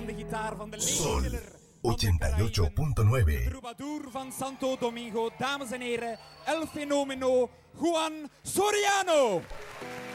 de gitaar van de Sol leerkiller. 88.9. Troubadour van Santo Domingo. Dames en heren, El Fenomeno Juan Soriano.